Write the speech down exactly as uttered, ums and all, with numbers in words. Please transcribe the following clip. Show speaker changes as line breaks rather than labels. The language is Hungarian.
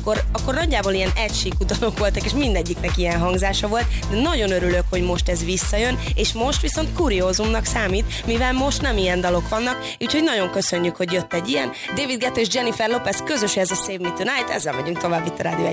akkor, akkor nagyjából ilyen egysíkú dalok voltak, és mindegyiknek ilyen hangzása volt, de nagyon örülök, hogy most ez visszajön, és most viszont kuriózumnak számít, mivel most nem ilyen dalok vannak, úgyhogy nagyon köszönjük, hogy jött egy ilyen. David Guetta és Jennifer Lopez közös, ez a Save Me Tonight, ezzel megyünk tovább itt a Rádió